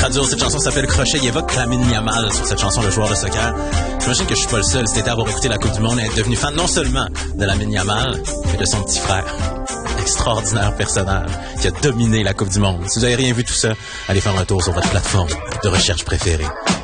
traduire cette chanson s'appelle Crochet. Il évoque Lamine Yamal sur cette chanson, le joueur de soccer. J'imagine que je suis pas le seul cet été à avoir écouté la Coupe du Monde et être devenu fan non seulement de Lamine Yamal, mais de son petit frère. Extraordinaire personnage qui a dominé la Coupe du Monde. Si vous avez rien vu tout ça, allez faire un tour sur votre plateforme de recherche préférée.